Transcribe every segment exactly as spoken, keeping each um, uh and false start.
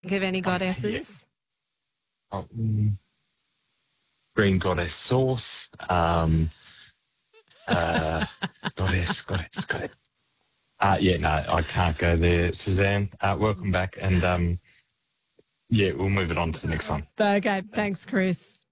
Give any Yeah. goddesses? Oh, mm, green goddess sauce. Um, uh, goddess, goddess, goddess. Uh, yeah, no, I can't go there, Suzanne. Uh, welcome back, and um, yeah, we'll move it on to the next one. Okay, thanks, Chris.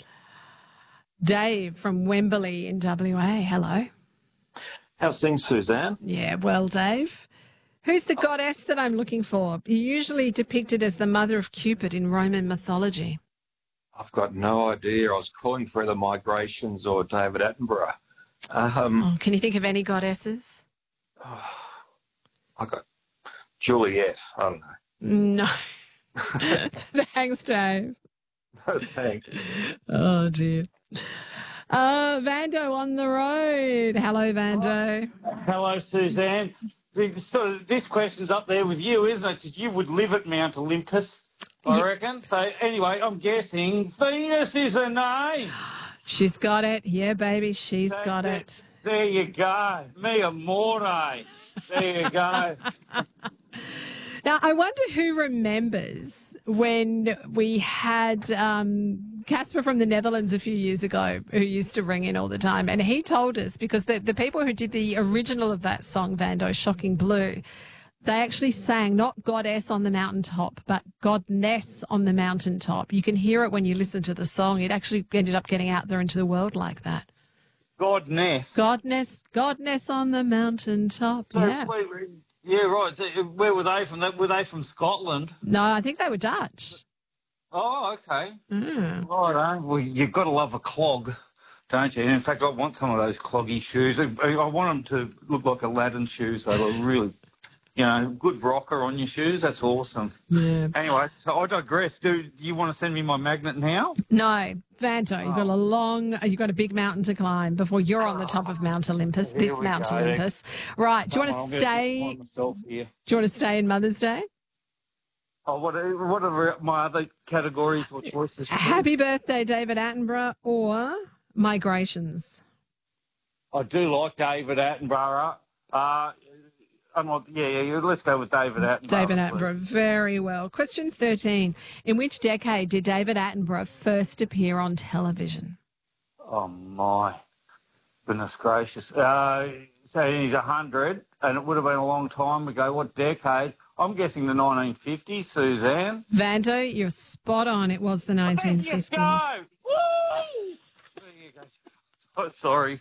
Dave from Wembley in W A. Hello. How's things, Suzanne? Yeah, well, Dave. Who's the goddess that I'm looking for? Usually depicted as the mother of Cupid in Roman mythology. I've got no idea. I was calling for either Migrations or David Attenborough. Um, Oh, can you think of any goddesses? I got Juliet. I don't know. No. Thanks, Dave. No, thanks. Oh, dear. Uh, Vando on the road. Hello, Vando. Hello, Suzanne. This, sort of, this question's up there with you, isn't it? Because you would live at Mount Olympus, I Ye- reckon. So anyway, I'm guessing Venus is her name. She's got it. Yeah, baby, she's That- got that- it. There you go. Me amore. There you go. Now, I wonder who remembers when we had um, Casper from the Netherlands a few years ago, who used to ring in all the time. And he told us, because the, the people who did the original of that song, Vando, Shocking Blue, they actually sang not goddess on the mountaintop, but godness on the mountaintop. You can hear it when you listen to the song. It actually ended up getting out there into the world like that. Godness. Godness, godness on the mountaintop. So, Yeah. wait, wait, yeah, right. So, where were they from? Were they from Scotland? No, I think they were Dutch. Oh, okay. Mm. Right, well, you've got to love a clog, don't you? And in fact, I want some of those cloggy shoes. I, I want them to look like Aladdin shoes. They look really, you know, good rocker on your shoes. That's awesome. Yeah. Anyway, so I digress. Do you want to send me my magnet now? No, Vanto, you've got a long, you've got a big mountain to climb before you're on the top of Mount Olympus, Here this we Mount go. Olympus. Right, do you Come want on, to I'm gonna stay, find myself here. do you want to stay in Mother's Day? Oh, what are, what are my other categories or choices? please? Happy birthday, David Attenborough, or migrations? I do like David Attenborough. Uh, I'm not, yeah, yeah, yeah, let's go with David Attenborough. David please. Attenborough, very well. Question thirteen. In which decade did David Attenborough first appear on television? Oh, my goodness gracious. Uh, so he's one hundred, and it would have been a long time ago. What decade? I'm guessing the nineteen fifties, Suzanne. Vanto, you're spot on. It was the nineteen fifties. There you go. Woo! There you go. Oh, sorry.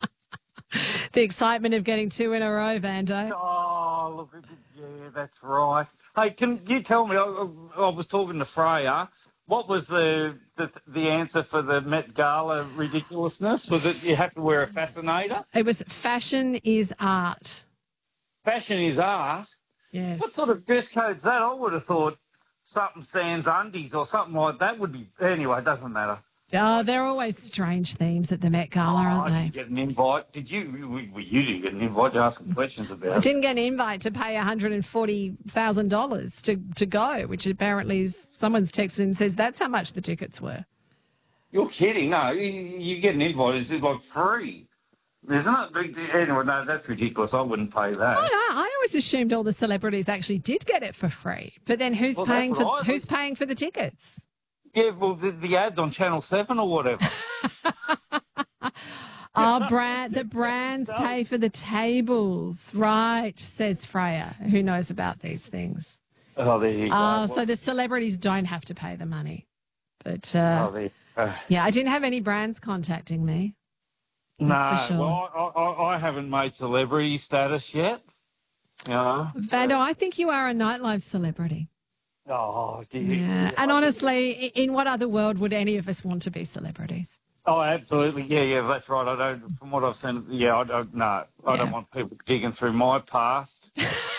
The excitement of getting two in a row, Vanto. Oh, look, yeah, that's right. Hey, can you tell me, I, I was talking to Freya, what was the, the the answer for the Met Gala ridiculousness? Was it you have to wear a fascinator? It was fashion is art. Fashion is art. Yes. What sort of dress code's that? I would have thought something sans undies or something like that would be... Anyway, it doesn't matter. Oh, they're always strange themes at the Met Gala, Oh, aren't I they? didn't get an invite. Did you? Well, you didn't get an invite to ask some questions about I it. didn't get an invite to pay one hundred forty thousand dollars to, to go, which apparently is someone's texted and says that's how much the tickets were. You're kidding. No, you, you get an invite. It's like free. Isn't it? Anyway, no, that's ridiculous. I wouldn't pay that. Oh, no, I always assumed all the celebrities actually did get it for free. But then who's Well, paying that's for what I who's was- paying for the tickets? Yeah, well, the, the ads on Channel seven or whatever. Oh, brand, the brands pay for the tables. Right, says Freya, who knows about these things. Oh, there you go. Oh, so the celebrities don't have to pay the money. But, uh, Oh, there, uh, yeah, I didn't have any brands contacting me. no, That's for sure. well, I, I, I haven't made celebrity status yet. You know? Vando, I think you are a nightlife celebrity. Oh, dear. Yeah. And honestly, i- in what other world would any of us want to be celebrities? Oh, absolutely. Yeah, yeah, that's right. I don't, from what I've seen, yeah, I don't, no, I Yeah. don't want people digging through my past.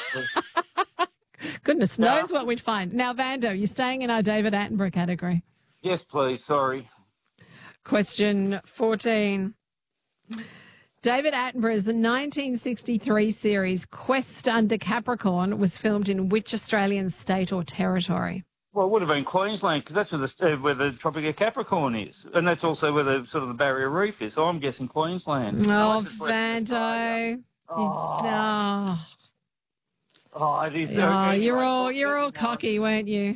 Goodness Yeah. knows what we'd find. Now, Vando, you're staying in our David Attenborough category. Yes, please. Sorry. Question fourteen. David Attenborough's nineteen sixty-three series Quest Under Capricorn was filmed in which Australian state or territory? Well, it would have been Queensland because that's where the uh, where the Tropic of Capricorn is, and that's also where the sort of the Barrier Reef is. So I'm guessing Queensland. Oh, Unless it's Western Australia. Vando. You- Oh. Oh, Oh, it is. oh, okay, you're right. all Well, you're all never mind. cocky, weren't you?